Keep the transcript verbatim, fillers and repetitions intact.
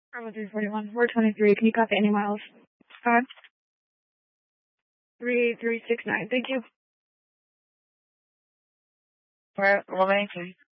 Bravo three forty-one, four twenty-three. Can you copy any miles? Five. three eight three six nine. Thank you. Where, what many, please?